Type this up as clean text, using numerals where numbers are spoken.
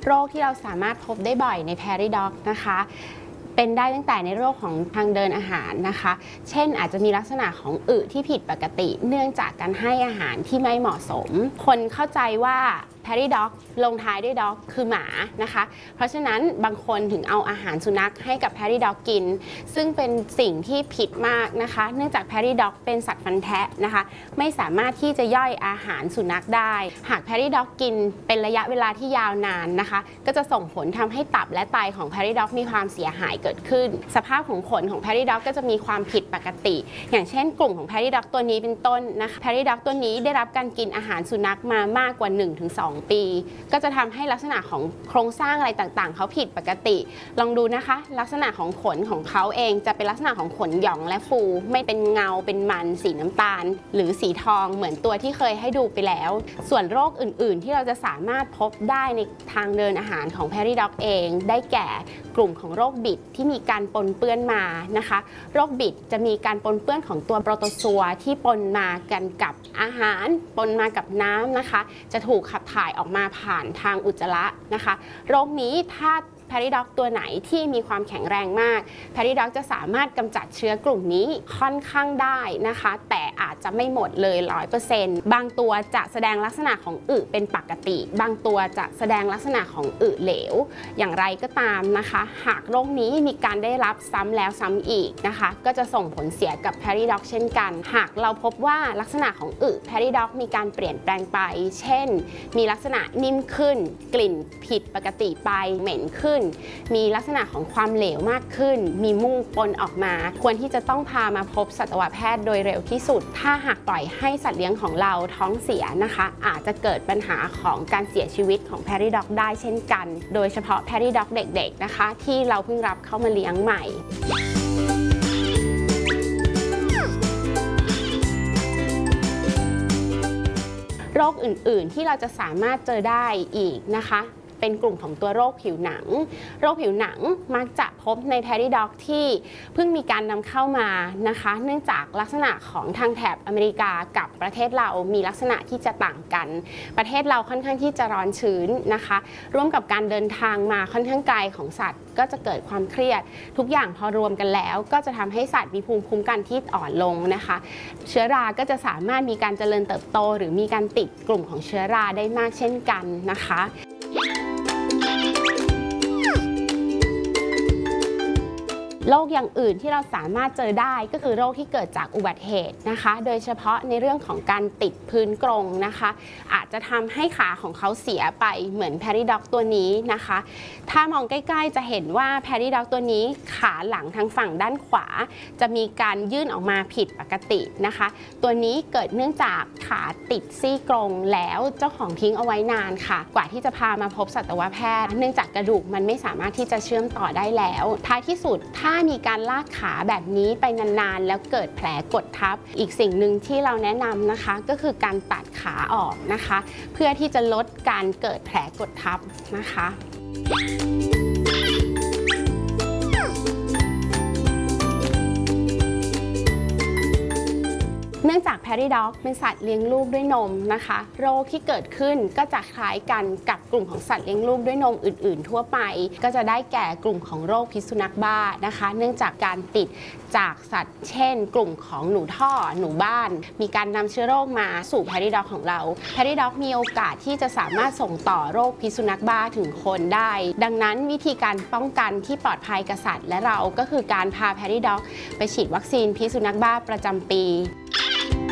โรคที่เราสามารถพบได้บ่อยใน Prairie Dog นะคะเป็นได้ตั้งแต่ในโรคของทางเดินอาหารนะคะเช่นอาจจะมีลักษณะของอึที่ผิดปกติเนื่องจากการให้อาหารที่ไม่เหมาะสมคนเข้าใจว่า Prairie Dog ลงท้ายด้วย Dog คือหมานะคะเพราะฉะนั้นบางคนถึงเอาอาหารสุนัขให้กับ Prairie Dog กินซึ่งเป็นสิ่งที่ผิดมากนะคะเนื่องจาก Prairie Dog เป็นสัตว์ฟันแทะนะคะไม่สามารถที่จะย่อยอาหารสุนัขได้หาก Prairie Dog กินเป็นระยะเวลาที่ยาวนานนะคะก็จะส่งผลทำให้ตับและไตของ Prairie Dog มีความเสียหายเกิดขึ้นสภาพของขนของ Prairie Dog ก็จะมีความผิดปกติอย่างเช่นกลุ่มของ Prairie Dog ตัวนี้เป็นต้นนะคะ Prairie Dog ตัวนี้ได้รับการกินอาหารสุนัขมามากกว่า 1-2 ปีก็จะทำให้ลักษณะของโครงสร้างอะไรต่างๆเขาผิดปกติลองดูนะคะลักษณะของขนของเขาเองจะเป็นลักษณะของขนหย่องและฟูไม่เป็นเงาเป็นมันสีน้ำตาลหรือสีทองเหมือนตัวที่เคยให้ดูไปแล้วส่วนโรคอื่นๆที่เราจะสามารถพบได้ในทางเดินอาหารของ Prairie Dog เองได้แก่กลุ่มของโรคบิดที่มีการปนเปื้อนมานะคะโรคบิดจะมีการปนเปื้อนของตัวโปรโตซัวที่ปนมากันกับอาหารปนมากับน้ำนะคะจะถูกขับถ่ายออกมาผ่านทางอุจจาระนะคะโรคนี้ถ้าPrairie Dog ตัวไหนที่มีความแข็งแรงมาก Prairie Dog จะสามารถกำจัดเชื้อกลุ่มนี้ค่อนข้างได้นะคะแต่อาจจะไม่หมดเลย 100% บางตัวจะแสดงลักษณะของอึเป็นปกติบางตัวจะแสดงลักษณะของอึเหลวอย่างไรก็ตามนะคะหากโรคนี้มีการได้รับซ้ำแล้วซ้ำอีกนะคะก็จะส่งผลเสียกับ Prairie Dog เช่นกันหากเราพบว่าลักษณะของอึ Prairie Dog มีการเปลี่ยนแปลงไปเช่นมีลักษณะนิ่มขึ้นกลิ่นผิดปกติไปเหม็นขึ้นมีลักษณะของความเหลวมากขึ้นมีมูกปนออกมาควรที่จะต้องพามาพบสัตวแพทย์โดยเร็วที่สุดถ้าหากปล่อยให้สัตว์เลี้ยงของเราท้องเสียนะคะอาจจะเกิดปัญหาของการเสียชีวิตของ Prairie Dog ได้เช่นกันโดยเฉพาะ Prairie Dog เด็กๆนะคะที่เราเพิ่งรับเข้ามาเลี้ยงใหม่โรคอื่นๆที่เราจะสามารถเจอได้อีกนะคะเป็นกลุ่มของตัวโรคผิวหนังโรคผิวหนังมักจะพบใน Prairie Dog ที่เพิ่งมีการนำเข้ามานะคะเนื่องจากลักษณะของทางแถบอเมริกากับประเทศเรามีลักษณะที่จะต่างกันประเทศเราค่อนข้างที่จะร้อนชื้นนะคะร่วมกับการเดินทางมาค่อนข้างไกลของสัตว์ก็จะเกิดความเครียดทุกอย่างพอรวมกันแล้วก็จะทำให้สัตว์มีภูมิคุ้มกันที่อ่อนลงนะคะเชื้อราก็จะสามารถมีการเจริญเติบโตหรือมีการติดกลุ่มของเชื้อราได้มากเช่นกันนะคะโรคอย่างอื่นที่เราสามารถเจอได้ก็คือโรคที่เกิดจากอุบัติเหตุนะคะโดยเฉพาะในเรื่องของการติดพื้นกรงนะคะอาจจะทำให้ขาของเขาเสียไปเหมือน Prairie Dog ตัวนี้นะคะถ้ามองใกล้ๆจะเห็นว่า Prairie Dog ตัวนี้ขาหลังทางฝั่งด้านขวาจะมีการยื่นออกมาผิดปกตินะคะตัวนี้เกิดเนื่องจากขาติดซี่กรงแล้วเจ้าของทิ้งเอาไว้นานค่ะกว่าที่จะพามาพบสัตวแพทย์เนื่องจากกระดูกมันไม่สามารถที่จะเชื่อมต่อได้แล้วท้ายที่สุดถ้ามีการลากขาแบบนี้ไปนานๆแล้วเกิดแผลกดทับอีกสิ่งหนึ่งที่เราแนะนำนะคะก็คือการตัดขาออกนะคะเพื่อที่จะลดการเกิดแผลกดทับนะคะเนื่องจาก Prairie Dog เป็นสัตว์เลี้ยงลูกด้วยนมนะคะโรคที่เกิดขึ้นก็จะคล้ายกันกับกลุ่มของสัตว์เลี้ยงลูกด้วยนมอื่นๆทั่วไปก็จะได้แก่กลุ่มของโรคพิษสุนัขบ้านะคะเนื่องจากการติดจากสัตว์เช่นกลุ่มของหนูท่อหนูบ้านมีการนำเชื้อโรคมาสู่ Prairie Dog ของเรา Prairie Dog มีโอกาสที่จะสามารถส่งต่อโรคพิษสุนัขบ้าถึงคนได้ดังนั้นวิธีการป้องกันที่ปลอดภัยกับสัตว์และเราก็คือการพา Prairie Dog ไปฉีดวัคซีนพิษสุนัขบ้าประจำปี